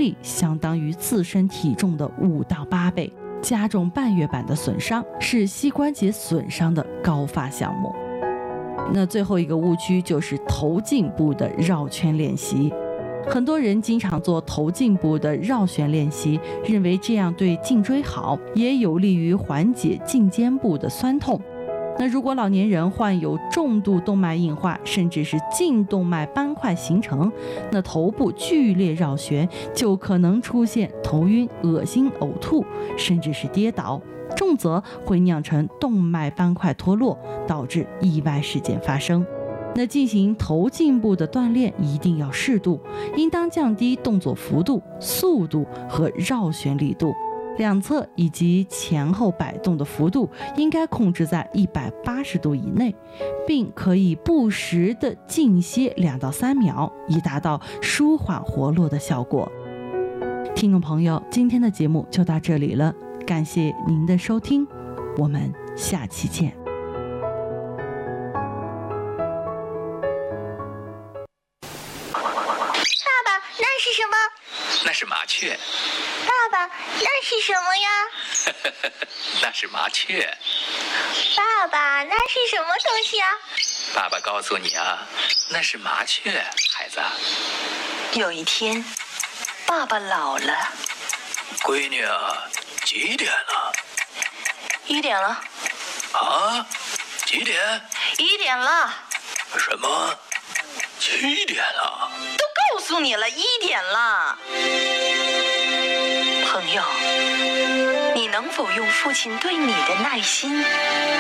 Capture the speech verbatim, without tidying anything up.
力相当于自身体重的五到八倍，加重半月板的损伤，是膝关节损伤的高发项目。那最后一个误区就是头颈部的绕圈练习。很多人经常做头颈部的绕旋练习，认为这样对颈椎好，也有利于缓解颈肩部的酸痛。那如果老年人患有重度动脉硬化，甚至是颈动脉斑块形成，那头部剧烈绕旋就可能出现头晕、恶心、呕吐，甚至是跌倒，重则会酿成动脉斑块脱落，导致意外事件发生。那进行头颈部的锻炼一定要适度，应当降低动作幅度、速度和绕旋力度，两侧以及前后摆动的幅度应该控制在一百八十度以内，并可以不时的静歇两到三秒，以达到舒缓活络的效果。听众朋友，今天的节目就到这里了，感谢您的收听，我们下期见。 是什么？ 那是麻雀。 爸爸，那是什么呀？ 那是麻雀。 爸爸，那是什么东西啊？ 爸爸告诉你啊，那是麻雀，孩子。 有一天，爸爸老了。 闺女啊，几点了？ 一点了。 啊？几点？ 一点了。 什么？七点了？ 都告诉你了，一点了。朋友，你能否用父亲对你的耐心